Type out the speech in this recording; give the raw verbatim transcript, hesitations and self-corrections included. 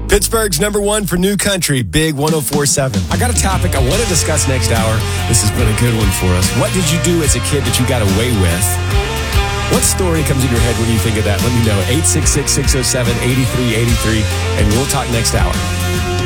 Pittsburgh's number one for new country, Big one oh four point seven. I got a topic I want to discuss next hour. This has been a good one for us. What did you do as a kid that you got away with? What story comes in your head when you think of that? Let me know. eight six six, six oh seven, eight three eight three, and we'll talk next hour.